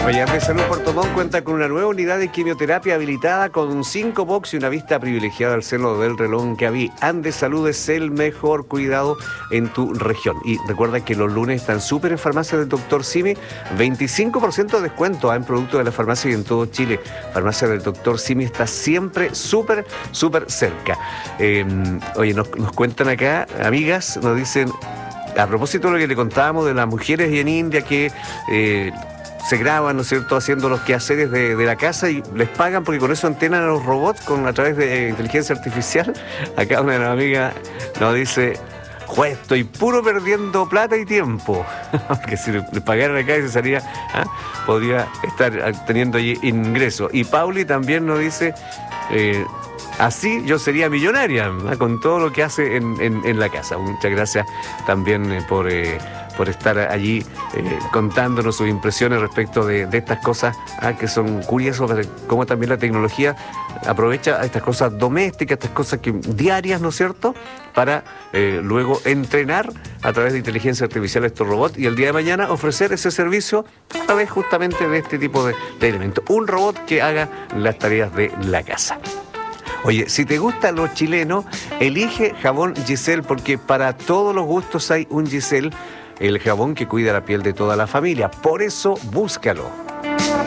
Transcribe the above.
Oye, Andesalud Puerto Montt cuenta con una nueva unidad de quimioterapia habilitada con 5 box y una vista privilegiada al seno del reloj que había. Andesalud es el mejor cuidado en tu región. Y recuerda que los lunes están súper en farmacia del Dr. Simi, 25% de descuento en productos de la farmacia y en todo Chile. Farmacia del Dr. Simi está siempre súper cerca. Oye, nos cuentan acá, amigas, nos dicen, a propósito de lo que le contábamos de las mujeres y en India que se graban, ¿no es cierto?, haciendo los quehaceres de la casa y les pagan porque con eso entrenan a los robots a través de inteligencia artificial. Acá una de las amigas nos dice: juez, estoy puro perdiendo plata y tiempo. Porque si le pagaran acá y se salía, podría estar teniendo allí ingresos. Y Pauli también nos dice: así yo sería millonaria, con todo lo que hace en la casa. Muchas gracias también por estar allí contándonos sus impresiones respecto de estas cosas que son curiosas, cómo también la tecnología aprovecha estas cosas domésticas, estas cosas diarias, ¿no es cierto?, para luego entrenar a través de inteligencia artificial estos robots y el día de mañana ofrecer ese servicio a través justamente de este tipo de elementos. Un robot que haga las tareas de la casa. Oye, si te gusta lo chileno, elige jabón Giselle, porque para todos los gustos hay un Giselle, el jabón que cuida la piel de toda la familia. Por eso, búscalo.